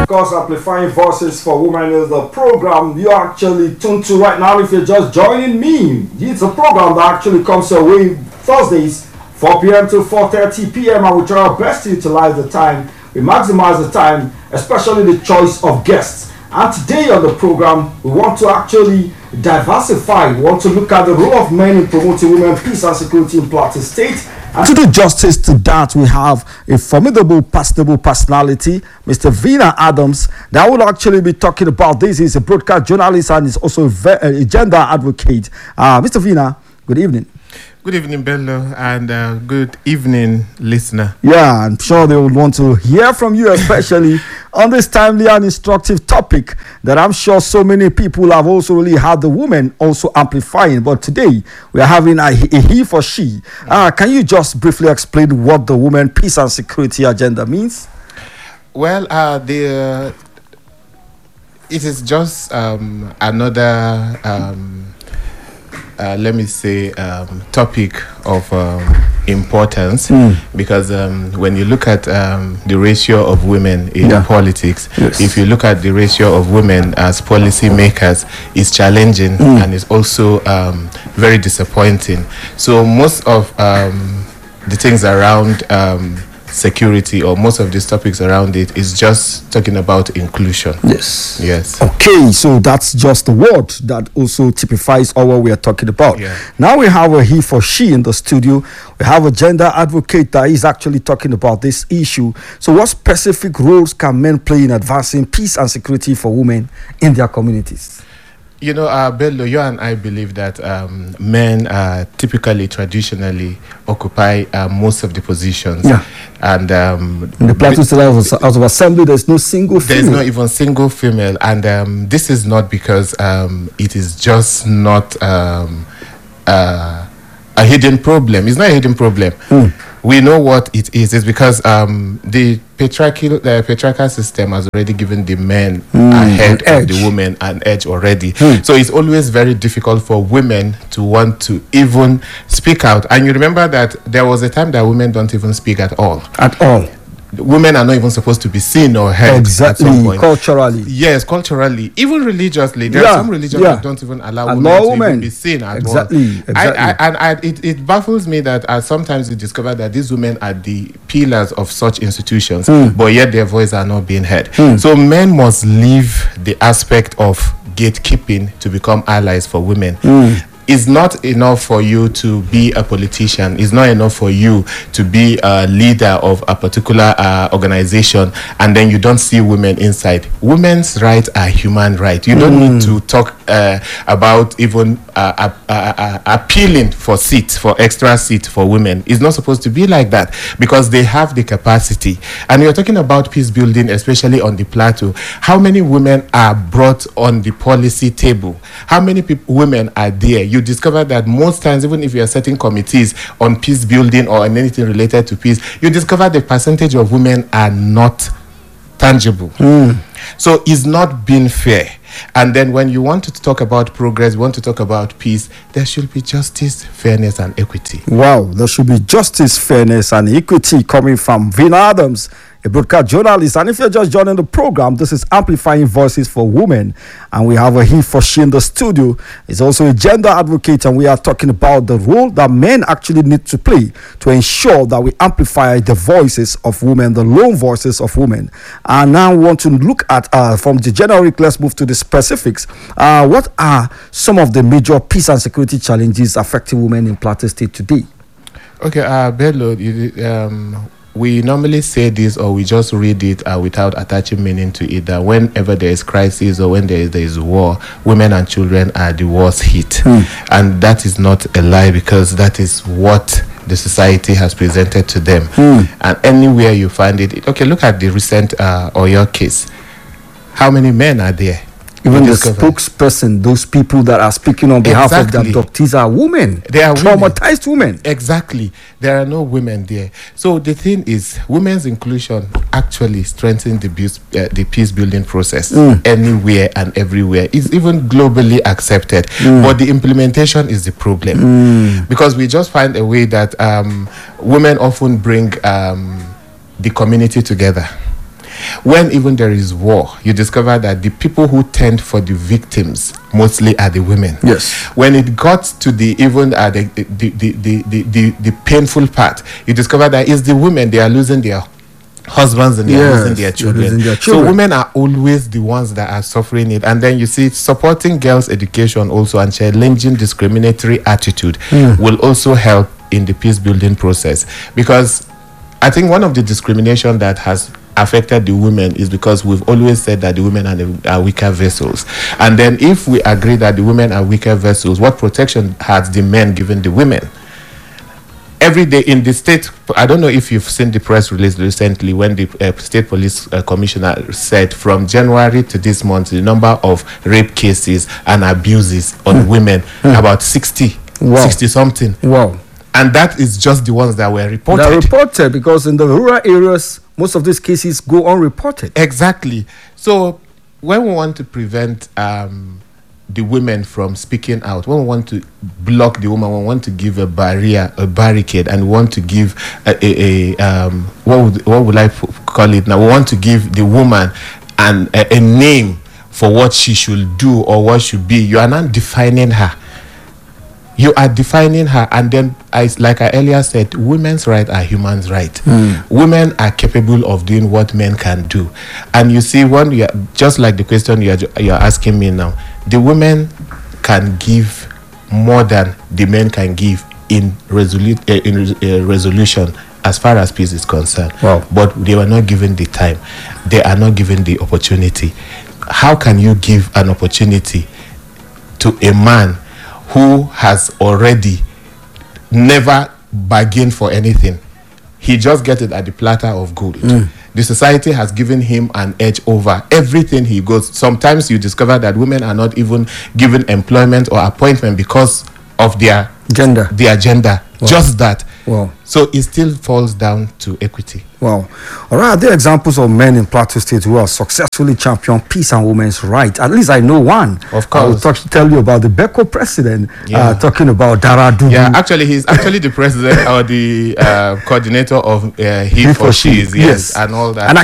Of course, Amplifying Voices for Women is the program you're actually tuned to right now. If you're just joining me, it's a program that actually comes your way Thursdays, 4 p.m. to 4:30 p.m. and we try our best to utilize the time. We maximize the time, especially the choice of guests. And today on the program, we want to actually diversify. We want to look at the role of men in promoting women peace and security in Plateau State. And to do justice to that, we have a formidable, personable personality, Mr. Vina Adams, that will actually be talking about this. He's a broadcast journalist and is also a gender advocate. Mr. Vina, good evening. Good evening, Bello, and good evening, listener. Yeah, I'm sure they would want to hear from you, especially on this timely and instructive topic that I'm sure so many people have also really had the women also amplifying. But today, we are having a he for she. Can you just briefly explain what the women peace and security agenda means? Well, it is just another... let me say, topic of importance because when you look at the ratio of women in politics, if you look at the ratio of women as policy makers, it's challenging and it's also very disappointing. So most of the things around security, or most of these topics around it, is just talking about inclusion. Yes. Okay, so that's just the word that also typifies all what we are talking about. Now we have a he for she in the studio. We have a gender advocate that is actually talking about this issue. So what specific roles can men play in advancing peace and security for women in their communities? You know, Bello, you and I believe that men typically, traditionally, occupy most of the positions. And in the Plateau State House of Assembly, there's no single female. There's not even single female. And this is not because it is just not a hidden problem. It's not a hidden problem. We know what it is. It's because the patriarchal system has already given the men ahead of the women an edge already. So it's always very difficult for women to want to even speak out. And you remember that there was a time that women don't even speak at all. At all. Women are not even supposed to be seen or heard. Exactly, at some point. Culturally. Yes, culturally. Even religiously. There are some religions that don't even allow women to even be seen at all. It baffles me that sometimes you discover that these women are the pillars of such institutions, but yet their voices are not being heard. So men must leave the aspect of gatekeeping to become allies for women. It's not enough for you to be a politician. It's not enough for you to be a leader of a particular organization and then you don't see women inside. Women's rights are human rights. You don't need to talk about even appealing for seats, for extra seats for women. It's not supposed to be like that because they have the capacity. And you're talking about peace building, especially on the plateau. How many women are brought on the policy table? How many women are there? You discover that most times, even if you are setting committees on peace building or on anything related to peace, you discover the percentage of women are not tangible. So it's not being fair. And then when you want to talk about progress, you want to talk about peace, there should be justice, fairness, and equity. Wow, there should be justice, fairness, and equity coming from Vina Adams, a broadcast journalist. And if you're just joining the program, this is Amplifying Voices for Women. And we have a he for she in the studio. He's also a gender advocate, and we are talking about the role that men actually need to play to ensure that we amplify the voices of women, the lone voices of women. And now we want to look at, from the generic, let's move to the specifics. What are some of the major peace and security challenges affecting women in Plateau State today? Okay, Bello, we normally say this or we just read it without attaching meaning to it, that whenever there is crisis or when there is war, women and children are the worst hit. And that is not a lie because that is what the society has presented to them. And anywhere you find it, okay, look at the recent Oyo case. How many men are there? Even the spokesperson, those people that are speaking on behalf of the adoptees are women. They are traumatized women. Exactly. There are no women there. So the thing is, women's inclusion actually strengthens the peace building process anywhere and everywhere. It's even globally accepted. But the implementation is the problem. Because we just find a way that women often bring the community together. When even there is war, you discover that the people who tend for the victims mostly are the women. Yes. When it got to the painful part, you discover that it's the women, they are losing their husbands and they are losing their children. So women are always the ones that are suffering it. And then you see supporting girls' education also and challenging discriminatory attitude will also help in the peace building process. Because I think one of the discrimination that has affected the women is because we've always said that the women are weaker vessels. And then if we agree that the women are weaker vessels, what protection has the men given the women? Every day in the state, I don't know if you've seen the press release recently when the state police commissioner said from January to this month, the number of rape cases and abuses on women, about 60 something. Wow. And that is just the ones that were reported. They're reported because in the rural areas, most of these cases go unreported. Exactly. So when we want to prevent the women from speaking out, when we want to block the woman, we want to give a barrier, a barricade, and we want to give what would I call it now? We want to give the woman a name for what she should do or what should be. You are not defining her. You are defining her, and then, like I earlier said, women's rights are human's rights. Women are capable of doing what men can do. And you see, just like the question you're asking me now, the women can give more than the men can give in resolution as far as peace is concerned. Wow. But they were not given the time. They are not given the opportunity. How can you give an opportunity to a man who has already never bargained for anything? He just gets it at the platter of gold. The society has given him an edge over everything he goes. Sometimes you discover that women are not even given employment or appointment because of their gender. Wow. Just that. Wow. So it still falls down to equity. Wow. All right. Are there examples of men in Plateau State who have successfully championed peace and women's rights? At least I know one. Of course. I will tell you about the Beko president, talking about Dara Dugu. Yeah, actually, he's actually the president or the coordinator of He for She's, yes, and all that. And